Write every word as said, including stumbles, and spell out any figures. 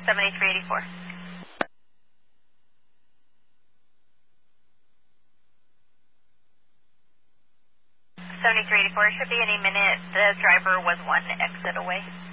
seventy-three eighty-four. seventy-three eighty-four should be any minute. The driver was one exit away.